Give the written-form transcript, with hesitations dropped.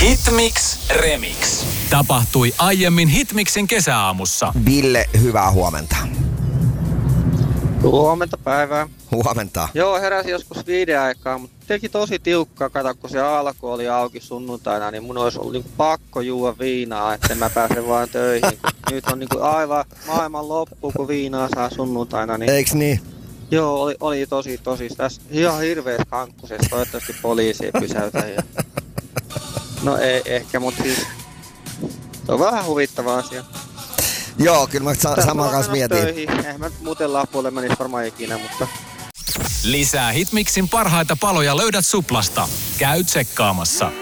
Hitmix Remix. Tapahtui aiemmin Hitmixin kesäaamussa. Ville, hyvää huomenta. Huomenta päivää. Huomenta. Joo, heräsin joskus 5 aikaa, mutta teki tosi tiukkaa. Kato, kun se alku oli auki sunnuntaina, niin mun olisi ollut pakko juoda viinaa, että mä pääsen vaan töihin. Nyt on aivan maailman loppu, kun viinaa saa sunnuntaina. Niin... Eiks niin? Joo, oli tosi. Tässä ihan hirveässä kankkusessa. Toivottavasti poliisi ei pysäytä. Ja... No ei ehkä, mutta siis... Se on vähän huvittava asia. Joo, kyllä mä samaan kanssa mietin. Eihän mä muuten lapuille menisi varmaan ikinä, mutta... Lisää Hitmixin parhaita paloja löydät Suplasta. Käy tsekkaamassa.